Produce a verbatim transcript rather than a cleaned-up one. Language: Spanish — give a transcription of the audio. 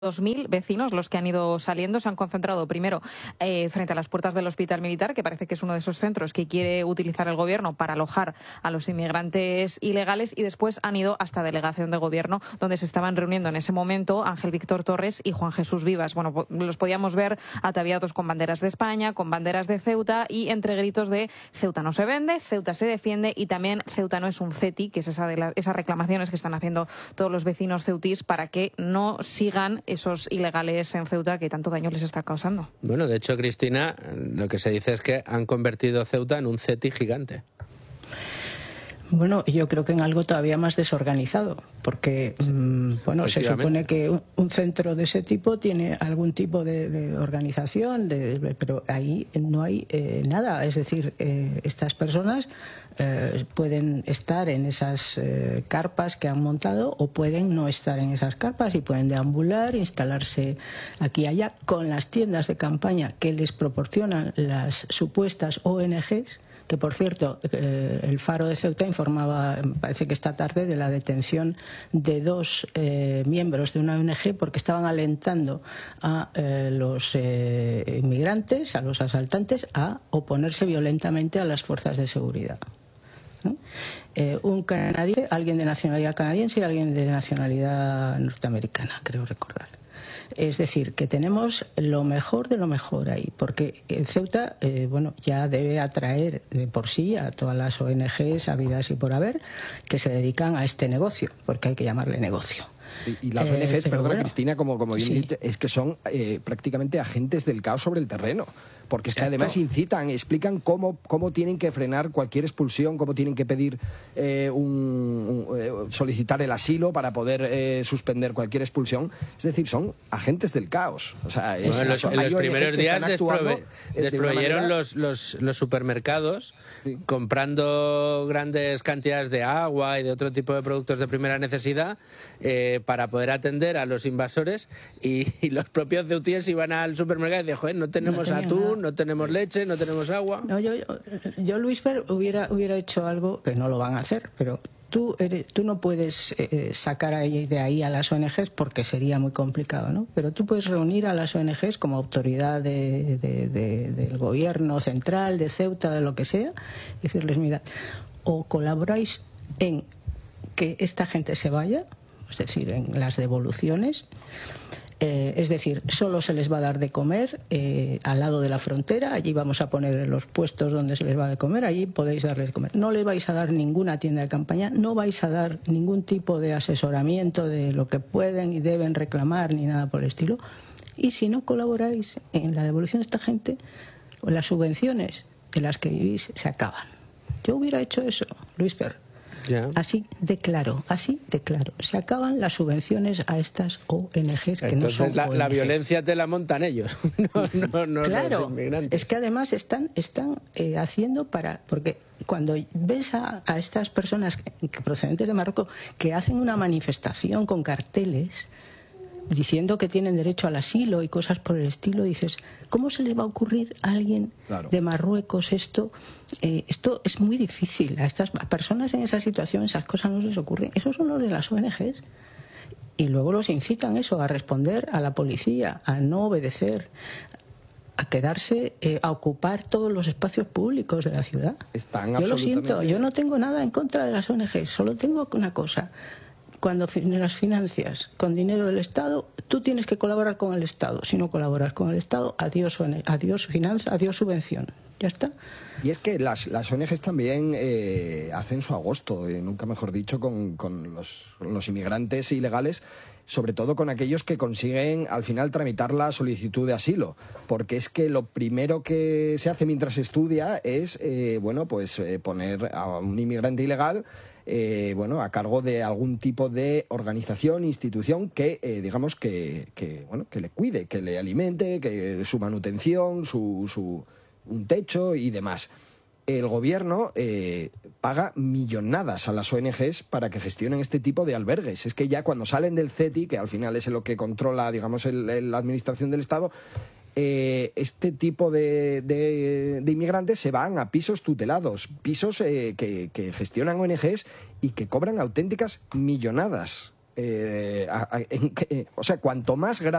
dos mil vecinos los que han ido saliendo. Se han concentrado primero eh, frente a las puertas del Hospital Militar, que parece que es uno de esos centros que quiere utilizar el gobierno para alojar a los inmigrantes ilegales, y después han ido hasta Delegación de Gobierno, donde se estaban reuniendo en ese momento Ángel Víctor Torres y Juan Jesús Vivas. Bueno, los podíamos ver ataviados con banderas de España, con banderas de Ceuta y entre gritos de Ceuta no se vende, Ceuta se defiende y también Ceuta no es un CETI, que es esa de la, esas reclamaciones que están haciendo todos los vecinos ceutís para que no sigan esos ilegales en Ceuta que tanto daño les está causando. Bueno, de hecho, Cristina, lo que se dice es que han convertido Ceuta en un CETI gigante. Bueno, yo creo que en algo todavía más desorganizado, porque mmm, bueno, se supone que un, un centro de ese tipo tiene algún tipo de, de organización, de, pero ahí no hay eh, nada. Es decir, eh, estas personas eh, pueden estar en esas eh, carpas que han montado o pueden no estar en esas carpas y pueden deambular, instalarse aquí y allá con las tiendas de campaña que les proporcionan las supuestas O N Ges. Que, por cierto, eh, el Faro de Ceuta informaba, parece que esta tarde, de la detención de dos eh, miembros de una O N Ge porque estaban alentando a eh, los eh, inmigrantes, a los asaltantes, a oponerse violentamente a las fuerzas de seguridad, ¿no? Eh, un canadiense, alguien de nacionalidad canadiense y alguien de nacionalidad norteamericana, creo recordar. Es decir, que tenemos lo mejor de lo mejor ahí, porque Ceuta eh, bueno, ya debe atraer de por sí a todas las O N Ges habidas y por haber que se dedican a este negocio, porque hay que llamarle negocio. Y, y las eh, O N Ges, perdona, bueno, Cristina, como, como bien sí. dicho, es que son eh, prácticamente agentes del caos sobre el terreno. Porque es que además incitan, explican cómo, cómo tienen que frenar cualquier expulsión, cómo tienen que pedir, eh, un, un, eh, solicitar el asilo para poder eh, suspender cualquier expulsión. Es decir, son agentes del caos. O sea, es, bueno, los, en los primeros días desprove desproveyeron manera... los, los, los supermercados, sí, comprando grandes cantidades de agua y de otro tipo de productos de primera necesidad eh, para poder atender a los invasores, y, y los propios ceutíes iban al supermercado y decían, joder, no tenemos no atún, nada. No tenemos leche, no tenemos agua. No, yo, yo, yo Luis Fer, hubiera, hubiera hecho algo que no lo van a hacer, pero tú, eres, tú no puedes eh, sacar ahí, de ahí a las O N Ges porque sería muy complicado, ¿no? Pero tú puedes reunir a las O N Ges como autoridad de, de, de, del gobierno central, de Ceuta, de lo que sea, y decirles, mira, o colaboráis en que esta gente se vaya, es decir, en las devoluciones. Eh, es decir, solo se les va a dar de comer eh, al lado de la frontera, allí vamos a poner los puestos donde se les va a de comer, allí podéis darles de comer. No les vais a dar ninguna tienda de campaña, no vais a dar ningún tipo de asesoramiento de lo que pueden y deben reclamar ni nada por el estilo. Y si no colaboráis en la devolución de esta gente, las subvenciones de las que vivís se acaban. Yo hubiera hecho eso, Luis Fer. Yeah. Así de claro, así de claro. Se acaban las subvenciones a estas O N Ges que Entonces, no son la, O N Ges. La violencia te la montan ellos, no, no, no claro, los inmigrantes. Es que además están, están eh, haciendo para... Porque cuando ves a, a estas personas que, que procedentes de Marruecos que hacen una manifestación con carteles diciendo que tienen derecho al asilo y cosas por el estilo, dices, ¿cómo se le va a ocurrir a alguien claro. de Marruecos esto? Eh, esto es muy difícil. A estas personas en esa situación esas cosas no les ocurren. Esos son los de las O N Ges. Y luego los incitan eso, a responder a la policía, a no obedecer, a quedarse, eh, a ocupar todos los espacios públicos de la ciudad. Están yo lo absolutamente... siento, yo no tengo nada en contra de las O N Ges, solo tengo una cosa. Cuando las financias con dinero del Estado, tú tienes que colaborar con el Estado. Si no colaboras con el Estado, adiós, adiós finanza, adiós subvención. Ya está. Y es que las, las O N Ges también eh, hacen su agosto, eh, nunca mejor dicho, con, con los, los inmigrantes ilegales, sobre todo con aquellos que consiguen al final tramitar la solicitud de asilo, porque es que lo primero que se hace mientras se estudia es eh, bueno, pues eh, poner a un inmigrante ilegal Eh, bueno, a cargo de algún tipo de organización, institución que, eh, digamos, que, que, bueno, que le cuide, que le alimente, que su manutención, su, su, un techo y demás. El gobierno eh, paga millonadas a las O N Ges para que gestionen este tipo de albergues. Es que ya cuando salen del CETI, que al final es lo que controla, digamos, el, el, la administración del Estado, Eh, este tipo de, de, de inmigrantes se van a pisos tutelados, pisos eh, que, que gestionan O N Ges y que cobran auténticas millonadas. Eh, a, a, en, eh, o sea, cuanto más grande